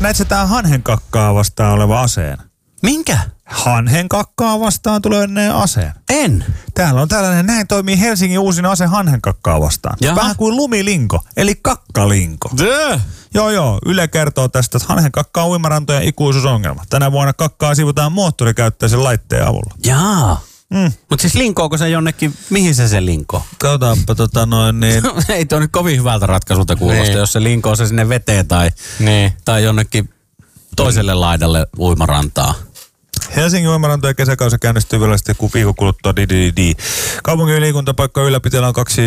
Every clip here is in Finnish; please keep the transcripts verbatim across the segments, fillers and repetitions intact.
näit sä tää hanhenkakkaa vastaan oleva aseen? Minkä? Hanhenkakkaa vastaan tulee aseen. En. Täällä on tällainen, näin toimii Helsingin uusin ase hanhenkakkaa vastaan. Jaha. Vähän kuin lumilinko, eli kakkalinko. Dö. Joo, joo. Yle kertoo tästä, että hanhenkakkaa uimarantojen ikuisuusongelma. Tänä vuonna kakkaa sivutaan moottorikäyttöisen laitteen avulla. Jaa. Mm. Mutta siis linkoako se jonnekin, mihin se se linkoo? Katsotaanpa tota noin niin. Ei tuo nyt kovin hyvältä ratkaisulta kuulosta, niin. Jos se linkoo se sinne veteen tai, niin. tai jonnekin toiselle laidalle uimarantaa. Helsingin uimarantojen kesäkausi käynnistyy virallisesti kuin viikon kuluttua. Di, di, di. Kaupungin liikuntapaikka ylläpiteellä on kaksi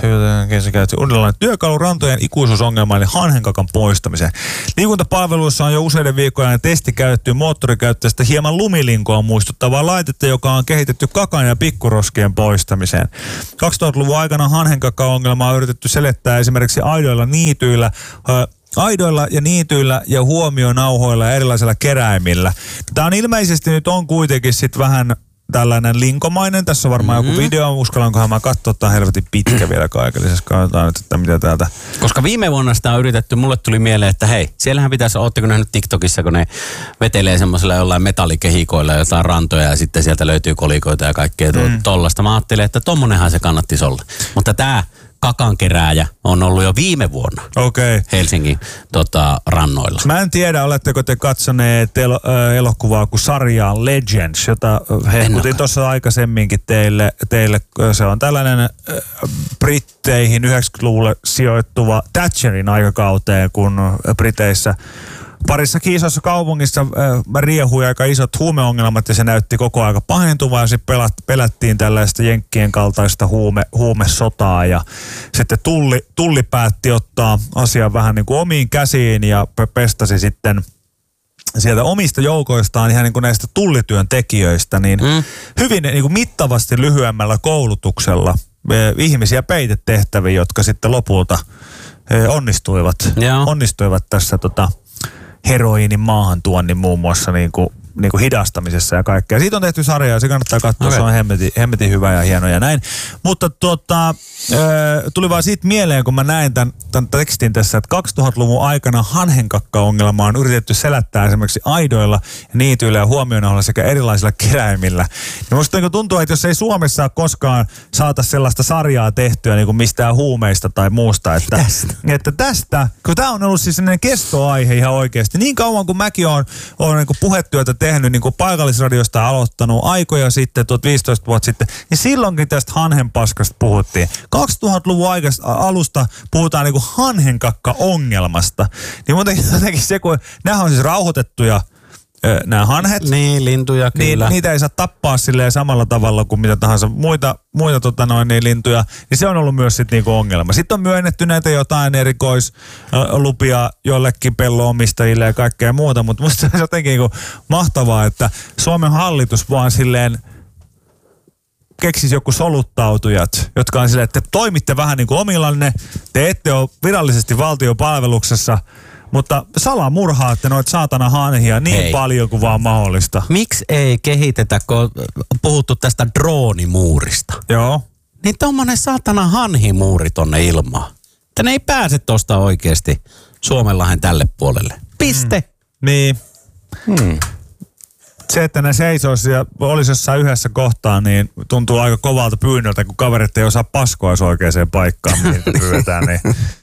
uudenlainen työkalu rantojen ikuisuusongelma eli hanhenkakan poistamiseen. Liikuntapalveluissa on jo useiden viikkojen testi käytetty moottorikäyttäjästä hieman lumilinkoa muistuttavaa laitetta, joka on kehitetty kakan ja pikkuroskien poistamiseen. kaksituhattaluvun aikana hanhenkaka-ongelmaa on yritetty selittää esimerkiksi aidoilla niityillä, Aidoilla ja niityillä ja huomionauhoilla ja erilaisilla keräimillä. Tämä on ilmeisesti nyt on kuitenkin sitten vähän tällainen linkomainen. Tässä on varmaan mm-hmm. joku video. Uskallankohan mä katsoa, että on helvetin pitkä vielä kaikellisessa. Katsotaan nyt, että mitä täältä. Koska viime vuonna sitä on yritetty, mulle tuli mieleen, että hei, siellähän pitäisi, ootteko nähnyt TikTokissa, kun ne vetelee semmoisella jollain metallikehikoilla jotain rantoja ja sitten sieltä löytyy kolikoita ja kaikkea mm. tollasta. Mä ajattelin, että tommonenhan se kannattisi olla. Mutta tää kakankerääjä on ollut jo viime vuonna okay. Helsingin tota, rannoilla. Mä en tiedä, oletteko te katsoneet elo, äh, elokuvaa kuin sarjaa Legends, jota hehkutin tuossa aikaisemminkin teille, teille. Se on tällainen äh, Britteihin yhdeksänkymmentäluvulle sijoittuva Thatcherin aikakauteen, kun Briteissä parissakin isossa kaupungissa äh, riehui aika isot huumeongelmat ja se näytti koko aika pahentuvaa ja sitten pelättiin tällaista jenkkien kaltaista huume, huumesotaa ja sitten tulli, tulli päätti ottaa asian vähän niin kuin omiin käsiin ja pestasi sitten sieltä omista joukoistaan ihan niin kuin näistä tullityöntekijöistä niin mm. hyvin niin kuin mittavasti lyhyemmällä koulutuksella eh, ihmisiä peitetehtäviä, jotka sitten lopulta eh, onnistuivat, onnistuivat tässä tota heroiinin maahantuonnin muun muassa niin kuin, niin kuin hidastamisessa ja kaikkea. Siitä on tehty sarja ja se kannattaa katsoa, okay. Se on hemmetin, hemmetin hyvä ja hieno ja näin. Mutta tota, äh, tuli vaan siitä mieleen, kun mä näin tämän, tämän tekstin tässä, että kaksituhattaluvun aikana hanhenkakka-ongelmaa on yritetty selättää esimerkiksi aidoilla, niityillä ja huomionauhoilla sekä erilaisilla keräimillä. Ja musta niin tuntuu, että jos ei Suomessa koskaan saata sellaista sarjaa tehtyä niin kuin mistään huumeista tai muusta, että tästä, että tästä kun tämä on ollut siis sellainen kestoaihe ihan oikeasti. Niin kauan kuin mäkin olen, olen niin kuin puhetyötä tehnyt, niin kuin paikallisradiosta aloittanut aikoja sitten, viisitoista vuotta sitten, niin silloinkin tästä hanhenpaskasta puhuttiin. kaksituhattaluvun alusta puhutaan niin kuin hanhenkakka-ongelmasta. Niin muutenkin jotenkin se, kun nämä on siis rauhoitettuja, nämä hanhet. Niin, lintuja kyllä. Niin, niitä ei saa tappaa silleen samalla tavalla kuin mitä tahansa muita, muita tota noin, niin lintuja. Niin se on ollut myös sitten niinku ongelma. Sitten on myönnetty näitä jotain erikoislupia jollekin pelloomistajille ja kaikkea muuta. Mutta musta se on jotenkin niinku mahtavaa, että Suomen hallitus vaan silleen keksisi joku soluttautujat, jotka on silleen, että te toimitte vähän niin kuin omillanne. Te ette ole virallisesti valtiopalveluksessa, mutta salamurhaatte noita saatana hanhia niin Hei. paljon kuin vaan mahdollista. Miksi ei kehitetä, kun on puhuttu tästä droonimuurista? Joo. Niin tommonen saatana hanhimuuri tonne ilmaan. Että ne ei pääse tosta oikeesti Suomenlahden tälle puolelle. Piste. Mm. Niin. Hmm. Se, että ne seisoisi ja olisi jossain yhdessä kohtaa, niin tuntuu aika kovalta pyynnöltä, kun kaverit ei osaa paskoa oikeaan paikkaan, mihin pyydetään. Niin